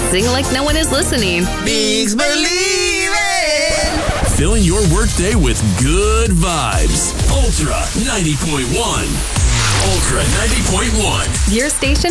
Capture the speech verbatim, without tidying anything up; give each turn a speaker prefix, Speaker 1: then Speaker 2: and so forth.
Speaker 1: Sing like no one is listening.
Speaker 2: Bigs Believe It!
Speaker 3: Filling your workday with good vibes. Ultra ninety point one. Ultra ninety point one.
Speaker 1: Your station